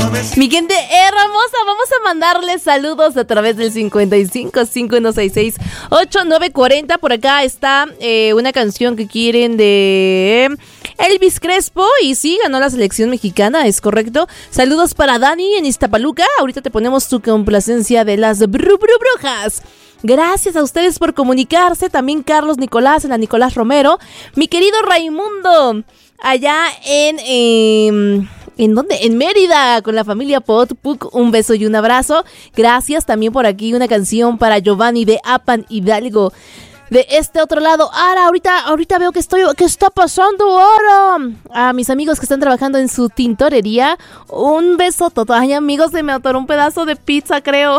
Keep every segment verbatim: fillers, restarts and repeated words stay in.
Mi gente hermosa, vamos a mandarles saludos a través del cincuenta y cinco, cincuenta y uno sesenta y seis, ochenta y nueve cuarenta. Por acá está eh, una canción que quieren de Elvis Crespo. Y sí, ganó la selección mexicana, es correcto. Saludos para Dani en Iztapaluca. Ahorita te ponemos tu complacencia de las bru, bru, brujas. Gracias a ustedes por comunicarse. También Carlos Nicolás, en la Nicolás Romero. Mi querido Raimundo, allá en... Eh, ¿En dónde? En Mérida, con la familia Potpuc. Un beso y un abrazo. Gracias. También por aquí una canción para Giovanni de Apan Hidalgo. De este otro lado, Ara, ahorita, ahorita veo que estoy, ¿qué está pasando, Ara? A mis amigos que están trabajando en su tintorería, un beso, todo. Ay, amigos, se me atoró un pedazo de pizza, creo.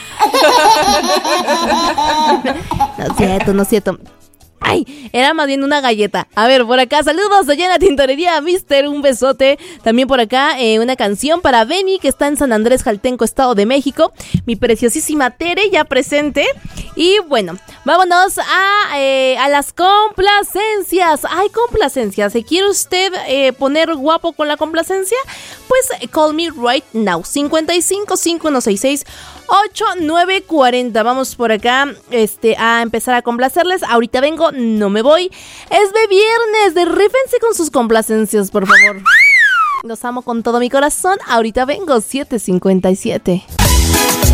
No es cierto, no es cierto. Ay, era más bien una galleta. A ver, por acá, saludos allá en la tintorería, Mister, un besote. También por acá, eh, una canción para Benny, que está en San Andrés Jaltenco, Estado de México. Mi preciosísima Tere, ya presente. Y bueno, vámonos a, eh, a las complacencias. Ay, complacencias. ¿Se quiere usted eh, poner guapo con la complacencia? Pues, eh, call me right now. cincuenta y cinco, cincuenta y uno sesenta y seis, ochenta y nueve cuarenta. Vamos por acá este, a empezar a complacerles. Ahorita vengo, no me voy. Es de viernes, de rífense con sus complacencias, por favor. Los amo con todo mi corazón. Ahorita vengo, siete cincuenta y siete.